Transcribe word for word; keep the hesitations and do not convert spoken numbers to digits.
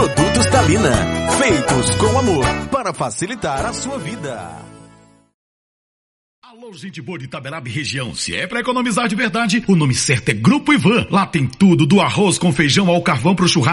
Produtos Dalina, feitos com amor para facilitar a sua vida. Alô, gente boa de Itaberaba e região. Se é pra economizar de verdade, o nome certo é Grupo Ivan. Lá tem tudo, do arroz com feijão ao carvão pro churrasco.